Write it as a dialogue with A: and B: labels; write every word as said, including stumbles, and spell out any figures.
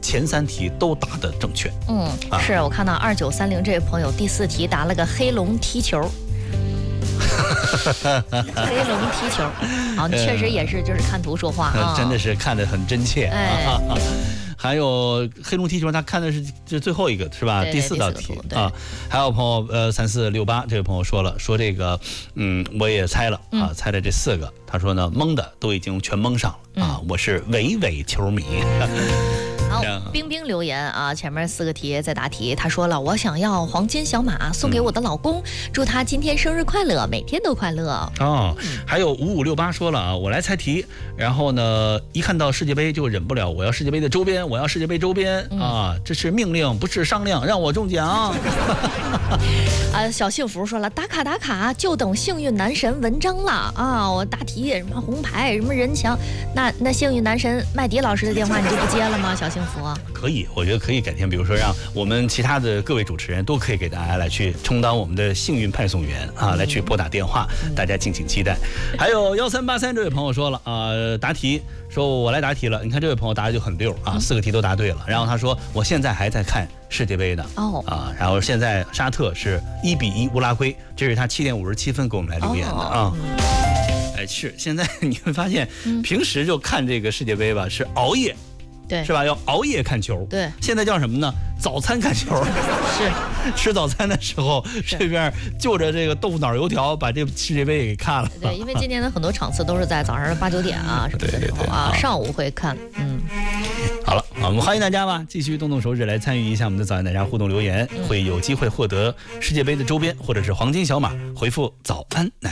A: 前三题都答得正确。
B: 嗯，啊、是我看到二九三零这位朋友第四题答了个黑龙踢球。黑龙踢球，啊，确实也是就是看图说话啊，
A: 真的是看得很真切。哎，还有黑龙踢球，他看的是这最后一个是吧？第四道题啊。还有朋友呃三四六八这位朋友说了，说这个嗯我也猜了啊，猜了这四个，他说呢蒙的都已经全蒙上了啊，我是伪伪球迷。
B: 好，冰冰留言啊，前面四个题再答题。他说了，我想要黄金小马送给我的老公，祝他今天生日快乐，每天都快乐。
A: 哦，还有五五六八说了啊，我来猜题，然后呢，一看到世界杯就忍不了，我要世界杯的周边，我要世界杯周边、嗯、啊，这是命令不是商量，让我中奖。
B: 啊，小幸福说了，打卡打卡，就等幸运男神文章了啊！我答题什么红牌什么人墙，那那幸运男神麦迪老师的电话你就不接了吗？小幸福。
A: 可以，我觉得可以改天，比如说让我们其他的各位主持人都可以给大家来去充当我们的幸运派送员啊，来去拨打电话，大家敬请期待。还有幺三八三这位朋友说了啊、呃，答题说我来答题了，你看这位朋友答的就很溜啊，四个题都答对了。然后他说我现在还在看世界杯呢哦啊，然后现在沙特是一比一乌拉圭，这是他七点五十七分给我们来留言的啊。哎，是现在你会发现，平时就看这个世界杯吧，是熬夜。
B: 对，
A: 是吧？要熬夜看球。
B: 对，
A: 现在叫什么呢？早餐看球。
B: 是，
A: 吃早餐的时候，这边就着这个豆腐脑油条，把这世界杯给看了。
B: 对，因为今年的很多场次都是在早上八九点啊什么的时候啊，上午会看。嗯，
A: 好了，我们欢迎大家吧，继续动动手指来参与一下我们的早安大家互动留言，嗯、会有机会获得世界杯的周边或者是黄金小马。回复早安奶。